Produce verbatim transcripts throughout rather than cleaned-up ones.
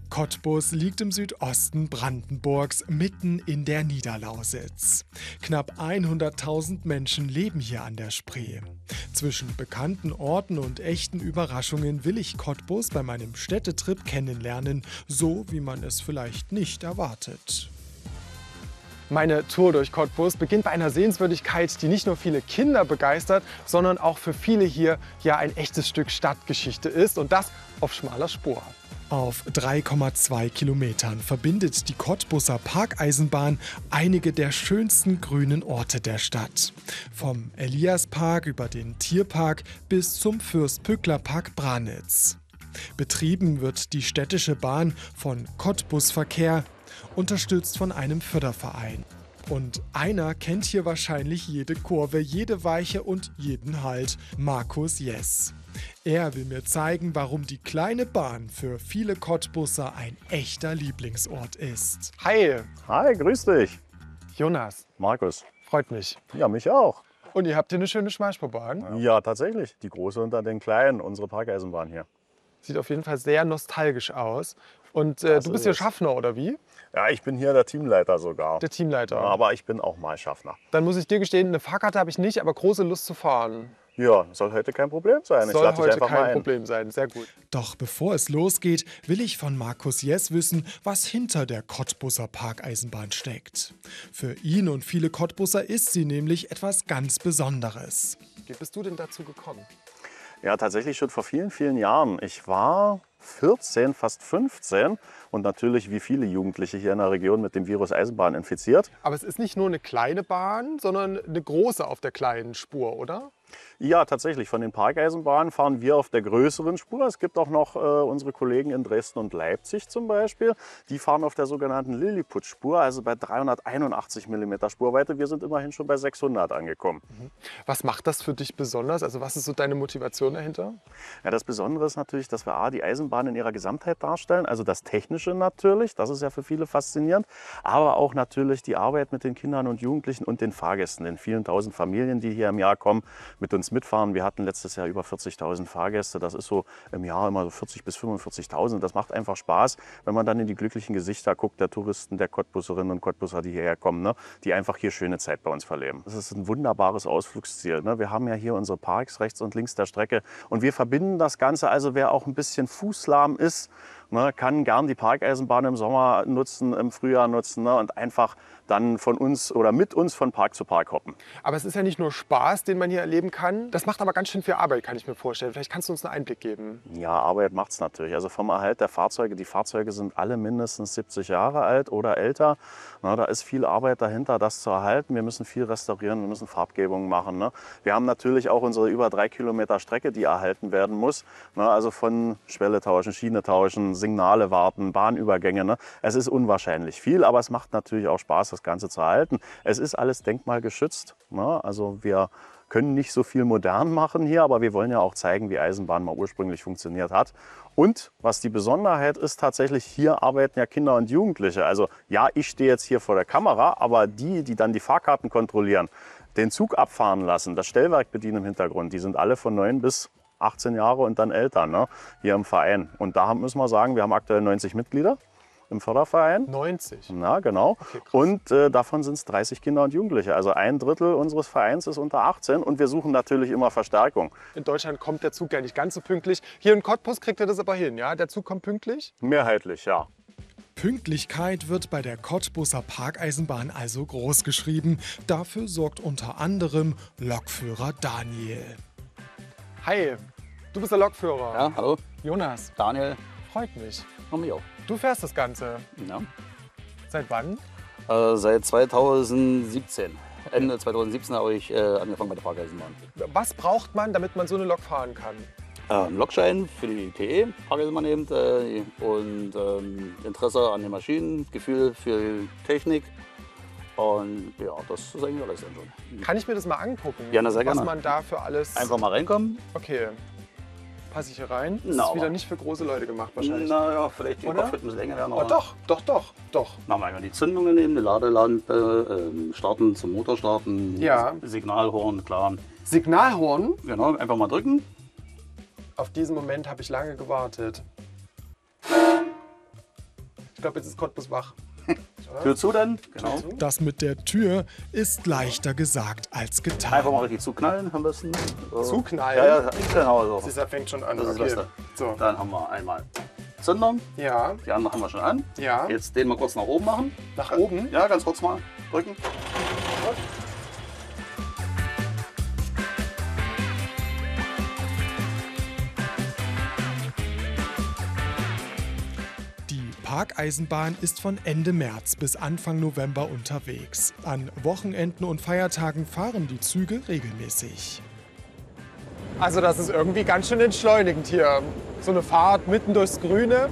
Cottbus liegt im Südosten Brandenburgs, mitten in der Niederlausitz. Knapp hunderttausend Menschen leben hier an der Spree. Zwischen bekannten Orten und echten Überraschungen will ich Cottbus bei meinem Städtetrip kennenlernen, so wie man es vielleicht nicht erwartet. Meine Tour durch Cottbus beginnt bei einer Sehenswürdigkeit, die nicht nur viele Kinder begeistert, sondern auch für viele hier ja ein echtes Stück Stadtgeschichte ist, und das auf schmaler Spur. Auf drei Komma zwei Kilometern verbindet die Cottbuser Parkeisenbahn einige der schönsten grünen Orte der Stadt. Vom Eliaspark über den Tierpark bis zum Fürst-Pückler-Park Branitz. Betrieben wird die städtische Bahn von Cottbus Verkehr, unterstützt von einem Förderverein. Und einer kennt hier wahrscheinlich jede Kurve, jede Weiche und jeden Halt: Markus Jess. Er will mir zeigen, warum die kleine Bahn für viele Cottbusser ein echter Lieblingsort ist. Hi! Hi, grüß dich. Jonas. Markus. Freut mich. Ja, mich auch. Und ihr habt hier eine schöne Schmalspurbahn? Ja. ja, tatsächlich. Die große unter den kleinen, unsere Parkeisenbahn hier. Sieht auf jeden Fall sehr nostalgisch aus. Und äh, du bist hier Schaffner, oder wie? Ja, ich bin hier der Teamleiter sogar. Der Teamleiter. Ja, aber ich bin auch mal Schaffner. Dann muss ich dir gestehen, eine Fahrkarte habe ich nicht, aber große Lust zu fahren. Ja, soll heute kein Problem sein. Soll ich lade dich heute einfach kein mal ein. Problem sein, sehr gut. Doch bevor es losgeht, will ich von Markus Jess wissen, was hinter der Cottbuser Parkeisenbahn steckt. Für ihn und viele Cottbusser ist sie nämlich etwas ganz Besonderes. Wie bist du denn dazu gekommen? Ja, tatsächlich schon vor vielen, vielen Jahren. Ich war vierzehn, fast fünfzehn und natürlich wie viele Jugendliche hier in der Region mit dem Virus Eisenbahn infiziert. Aber es ist nicht nur eine kleine Bahn, sondern eine große auf der kleinen Spur, oder? Ja, tatsächlich. Von den Parkeisenbahnen fahren wir auf der größeren Spur. Es gibt auch noch äh, unsere Kollegen in Dresden und Leipzig zum Beispiel. Die fahren auf der sogenannten Lilliput-Spur, also bei dreihunderteinundachtzig Millimeter Spurweite. Wir sind immerhin schon bei sechshundert angekommen. Was macht das für dich besonders? Also was ist so deine Motivation dahinter? Ja, das Besondere ist natürlich, dass wir A, die Eisenbahn in ihrer Gesamtheit darstellen. Also das Technische natürlich, das ist ja für viele faszinierend. Aber auch natürlich die Arbeit mit den Kindern und Jugendlichen und den Fahrgästen, den vielen tausend Familien, die hier im Jahr kommen, mit uns mitfahren. Wir hatten letztes Jahr über vierzigtausend Fahrgäste. Das ist so im Jahr immer so vierzig bis fünfundvierzigtausend. Das macht einfach Spaß, wenn man dann in die glücklichen Gesichter guckt, der Touristen, der Cottbusserinnen und Cottbusser, die hierher kommen, ne? Die einfach hier schöne Zeit bei uns verleben. Das ist ein wunderbares Ausflugsziel. Ne? Wir haben ja hier unsere Parks rechts und links der Strecke und wir verbinden das Ganze. Also wer auch ein bisschen fußlahm ist, ne, kann gern die Parkeisenbahn im Sommer nutzen, im Frühjahr nutzen, ne, und einfach dann von uns oder mit uns von Park zu Park hoppen. Aber es ist ja nicht nur Spaß, den man hier erleben kann. Das macht aber ganz schön viel Arbeit, kann ich mir vorstellen. Vielleicht kannst du uns einen Einblick geben. Ja, Arbeit macht es natürlich. Also vom Erhalt der Fahrzeuge. Die Fahrzeuge sind alle mindestens siebzig Jahre alt oder älter. Na, da ist viel Arbeit dahinter, das zu erhalten. Wir müssen viel restaurieren, wir müssen Farbgebungen machen. Ne? Wir haben natürlich auch unsere über drei Kilometer Strecke, die erhalten werden muss. Na, also von Schwelle tauschen, Schiene tauschen, Signale warten, Bahnübergänge. Ne? Es ist unwahrscheinlich viel, aber es macht natürlich auch Spaß, das Ganze zu erhalten. Es ist alles denkmalgeschützt. Ne? Also wir können nicht so viel modern machen hier, aber wir wollen ja auch zeigen, wie Eisenbahn mal ursprünglich funktioniert hat. Und was die Besonderheit ist, tatsächlich hier arbeiten ja Kinder und Jugendliche. Also ja, ich stehe jetzt hier vor der Kamera, aber die, die dann die Fahrkarten kontrollieren, den Zug abfahren lassen, das Stellwerk bedienen im Hintergrund, die sind alle von neun bis achtzehn Jahre und dann älter, ne, hier im Verein. Und da müssen wir sagen, wir haben aktuell neunzig Mitglieder im Förderverein. neunzig? Na, genau. Okay, und äh, davon sind es dreißig Kinder und Jugendliche. Also ein Drittel unseres Vereins ist unter achtzehn und wir suchen natürlich immer Verstärkung. In Deutschland kommt der Zug ja nicht ganz so pünktlich. Hier in Cottbus kriegt er das aber hin, ja? Der Zug kommt pünktlich? Mehrheitlich, ja. Pünktlichkeit wird bei der Cottbuser Parkeisenbahn also groß geschrieben. Dafür sorgt unter anderem Lokführer Daniel. Hi, du bist der Lokführer. Ja, hallo, Jonas. Daniel. Freut mich. Und mich auch. Du fährst das Ganze. Ja. Seit wann? Äh, seit zweitausendsiebzehn. Ende zweitausendsiebzehn habe ich äh, angefangen bei der Parkeisenbahn. Was braucht man, damit man so eine Lok fahren kann? Äh, ein Lokschein für die T E, Parkeisenbahn eben, äh, und ähm, Interesse an den Maschinen, Gefühl für Technik. Und ja, das ist eigentlich alles dann schon. Kann ich mir das mal angucken? Ja, na, sehr gerne. Was man da für alles... Einfach mal reinkommen. Okay. Passe ich hier rein? Das Na, ist wieder aber- nicht für große Leute gemacht wahrscheinlich. Na ja, vielleicht die Oder? Kopf wird ein bisschen länger werden. Oh, aber doch, doch, doch, doch. Machen wir einmal die Zündungen nehmen, eine Ladelampe, ähm, starten zum Motor starten, Ja. Signalhorn, klar. Signalhorn? Genau, einfach mal drücken. Auf diesen Moment habe ich lange gewartet. Ich glaube, jetzt ist Cottbus wach. Tür zu dann, genau. Das mit der Tür ist leichter gesagt als Einfach getan. mal richtig zuknallen am besten. So. Zuknallen? Ja, ja, genau so. Das ist, fängt schon an. Das ist Okay. das da. So. Dann haben wir einmal Zünder, Ja, die andere haben wir schon an. ja. Jetzt den mal kurz nach oben machen. Nach oben? Ja, ganz kurz mal drücken. Die Parkeisenbahn ist von Ende März bis Anfang November unterwegs. An Wochenenden und Feiertagen fahren die Züge regelmäßig. Also das ist irgendwie ganz schön entschleunigend hier. So eine Fahrt mitten durchs Grüne.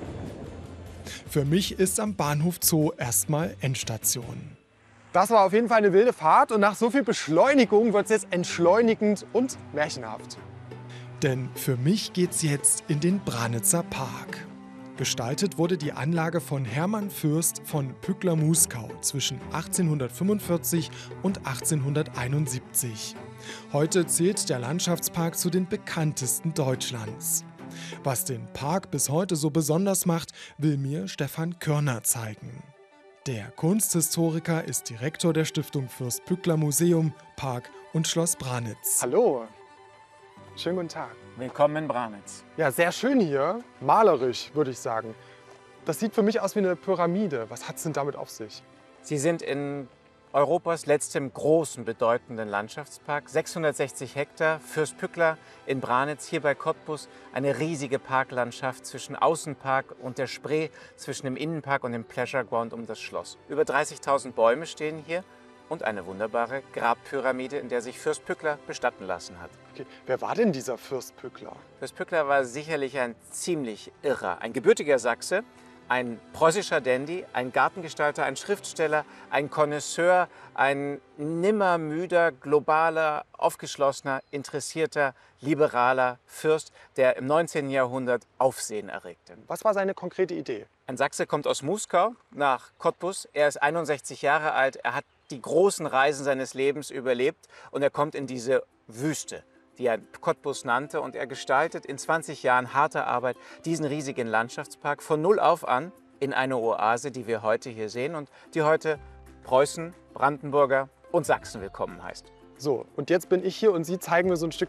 Für mich ist am Bahnhof Zoo erstmal Endstation. Das war auf jeden Fall eine wilde Fahrt und nach so viel Beschleunigung wird es jetzt entschleunigend und märchenhaft. Denn für mich geht's jetzt in den Branitzer Park. Gestaltet wurde die Anlage von Hermann Fürst von Pückler-Muskau zwischen achtzehnhundertfünfundvierzig und achtzehnhunderteinundsiebzig. Heute zählt der Landschaftspark zu den bekanntesten Deutschlands. Was den Park bis heute so besonders macht, will mir Stefan Körner zeigen. Der Kunsthistoriker ist Direktor der Stiftung Fürst Pückler Museum, Park und Schloss Branitz. Hallo. Schönen guten Tag. Willkommen in Branitz. Ja, sehr schön hier. Malerisch, würde ich sagen. Das sieht für mich aus wie eine Pyramide. Was hat es denn damit auf sich? Sie sind in Europas letztem großen, bedeutenden Landschaftspark. sechshundertsechzig Hektar, Fürst Pückler in Branitz, hier bei Cottbus. Eine riesige Parklandschaft zwischen Außenpark und der Spree, zwischen dem Innenpark und dem Pleasure Ground um das Schloss. Über dreißigtausend Bäume stehen hier und eine wunderbare Grabpyramide, in der sich Fürst Pückler bestatten lassen hat. Okay. Wer war denn dieser Fürst Pückler? Fürst Pückler war sicherlich ein ziemlich Irrer, ein gebürtiger Sachse, ein preußischer Dandy, ein Gartengestalter, ein Schriftsteller, ein Connoisseur, ein nimmermüder, globaler, aufgeschlossener, interessierter, liberaler Fürst, der im neunzehnten Jahrhundert Aufsehen erregte. Was war seine konkrete Idee? Ein Sachse kommt aus Muskau nach Cottbus. Er ist einundsechzig Jahre alt. Er hat die großen Reisen seines Lebens überlebt und er kommt in diese Wüste, die er Cottbus nannte. Und er gestaltet in zwanzig Jahren harter Arbeit diesen riesigen Landschaftspark von null auf an in eine Oase, die wir heute hier sehen und die heute Preußen, Brandenburger und Sachsen willkommen heißt. So, und jetzt bin ich hier und Sie zeigen mir so ein Stück